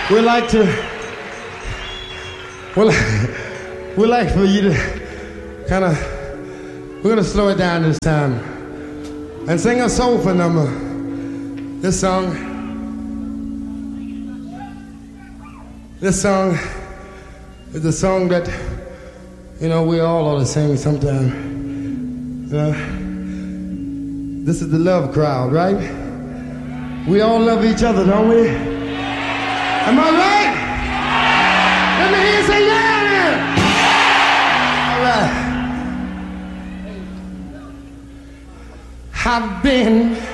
We like to, we like for you to kind of, we're gonna slow it down this time and sing a soulful number. This song is a song that, you know, we all ought to sing sometime. This is the love crowd, right? We all love each other, don't we? Am I right? Let me hear you say yeah then. All right. I've been